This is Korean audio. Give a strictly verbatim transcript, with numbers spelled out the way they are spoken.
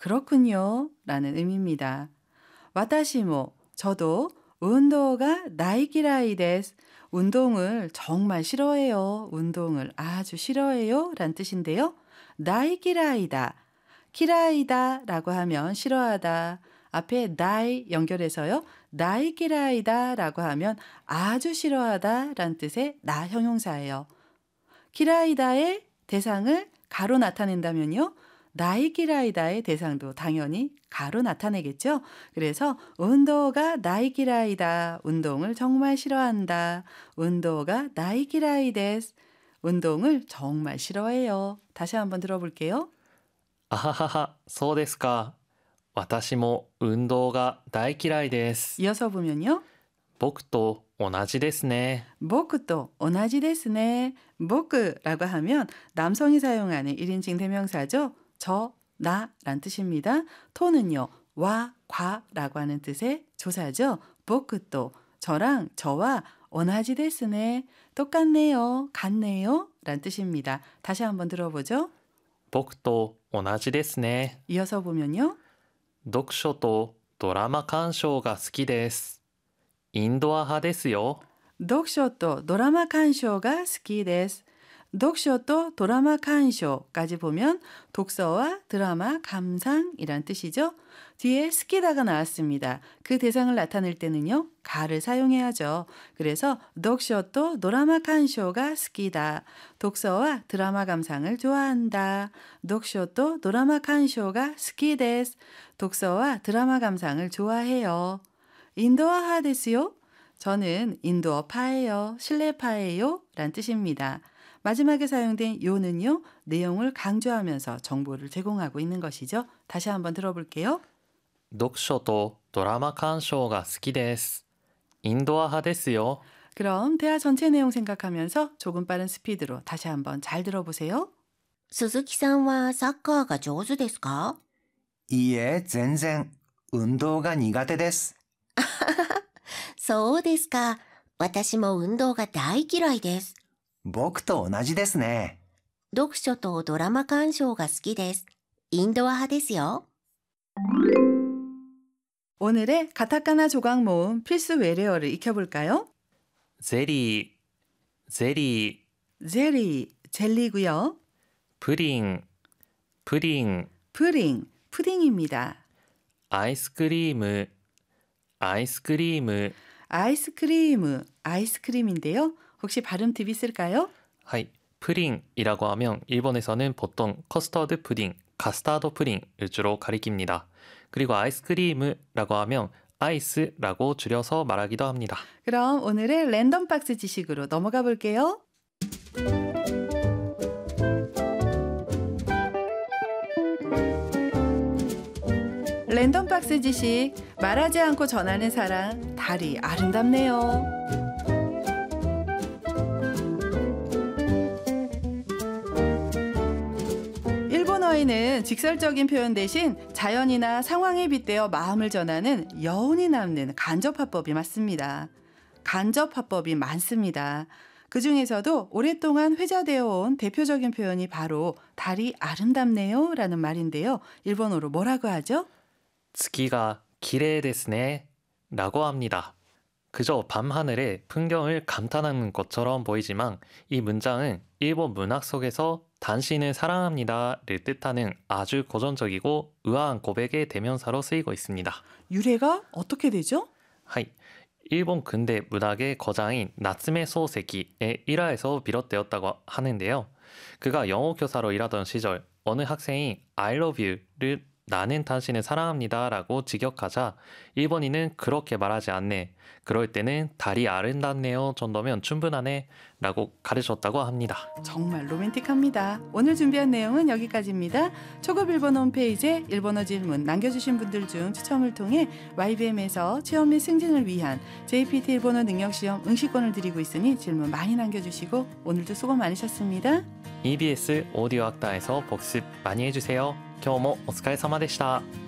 그렇군요. 라는 의미입니다. 와타시모, 저도 운동가 나이키라이 데스. 운동을 정말 싫어해요. 운동을 아주 싫어해요. 란 뜻인데요. 나이키라이다. 키라이다 라고 하면 싫어하다. 앞에 나이 연결해서요. 나이키라이다 라고 하면 아주 싫어하다 란 뜻의 나 형용사예요. 키라이다의 대상을 가로 나타낸다면요. 나이키라이다의 대상도 당연히 가로 나타내겠죠. 그래서 운동가 나이키라이다. 운동을 정말 싫어한다. 운동가 나이키라이 데스. 운동을 정말 싫어해요. 다시 한번 들어볼게요. あははは、そうですか。私も運動が大嫌いです。 이어서 보면요. 僕と同じですね。 僕도同じですね. 僕라고 하면 남성이 사용하는 일인칭 대명사죠. 저, 나란 뜻입니다. 토는요. 와, 과라고 하는 뜻의 조사죠. 僕도 저랑 저와 同じですね. 똑같네요. 같네요. 란 뜻입니다. 다시 한번 들어보죠. 僕と同じですね。 이어서 보면요. 読書とドラマ鑑賞が好きです。インドア派ですよ。 読書とドラマ鑑賞が好きです. 독서 또 드라마 칸쇼까지 보면 독서와 드라마 감상이란 뜻이죠. 뒤에 스키다가 나왔습니다. 그 대상을 나타낼 때는요. 가를 사용해야죠. 그래서 독서 또 드라마 칸쇼가 스키다. 독서와 드라마 감상을 좋아한다. 독서 또 드라마 칸쇼가 스키데스. 독서와 드라마 감상을 좋아해요. 인도어하 데스요? 저는 인도어파예요. 실내파예요. 란 뜻입니다. 마지막에 사용된 요는요. 내용을 강조하면서 정보를 제공하고 있는 것이죠. 다시 한번 들어볼게요. 読書とドラマ鑑賞が好きです。インドア派ですよ。 그럼 대화 전체 내용 생각하면서 조금 빠른 스피드로 다시 한번 잘 들어보세요. 鈴木さんはサッカーが上手ですか？ いいえ、全然。運動が苦手です。 そうですか。私も運動が大嫌いです。 僕と同じですね。 読書とドラマ鑑賞が好きです。インドア派ですよ。 오늘의 가타카나 조각 모음 필수 외래어를 익혀볼까요? ゼリー、ゼリー、 제리, 젤리고요. プリン、プリン、 푸딩, 푸딩입니다. アイスクリーム、アイスクリーム。 아이스크림, 아이스크림인데요. 혹시 발음 팁 있을까요? はい、プリン이라고 하면 일본에서는 보통 커스터드 푸딩, 카스타드 푸딩을 주로 가리킵니다. 그리고 아이스크림이라고 하면 아이스라고 줄여서 말하기도 합니다. 그럼 오늘의 랜덤 박스 지식으로 넘어가 볼게요. 랜덤 박스 지식, 말하지 않고 전하는 사랑, 달이 아름답네요. 일본어에는 직설적인 표현 대신 자연이나 상황에 빗대어 마음을 전하는 여운이 남는 간접화법이 많습니다. 간접화법이 많습니다. 그 중에서도 오랫동안 회자되어 온 대표적인 표현이 바로 달이 아름답네요 라는 말인데요. 일본어로 뭐라고 하죠? 月が綺麗ですね라고 합니다. 그저 밤하늘의 풍경을 감탄하는 것처럼 보이지만 이 문장은 일본 문학 속에서 당신을 사랑합니다를 뜻하는 아주 고전적이고 의아한 고백의 대명사로 쓰이고 있습니다. 유래가 어떻게 되죠? はい、일본 근대 문학의 거장인 나츠메 소세키의 일화에서 비롯되었다고 하는데요. 그가 영어 교사로 일하던 시절 어느 학생이 I love you를 나는 당신을 사랑합니다 라고 직역하자 일본인은 그렇게 말하지 않네. 그럴 때는 달이 아름답네요 정도면 충분하네 라고 가르쳤다고 합니다. 정말 로맨틱합니다. 오늘 준비한 내용은 여기까지입니다. 초급 일본어 홈페이지에 일본어 질문 남겨주신 분들 중 추첨을 통해 와이비엠에서 체험 및 승진을 위한 제이피티 일본어 능력시험 응시권을 드리고 있으니 질문 많이 남겨주시고 오늘도 수고 많으셨습니다. 이비에스 오디오 학다에서 복습 많이 해주세요. 今日もお疲れ様でした。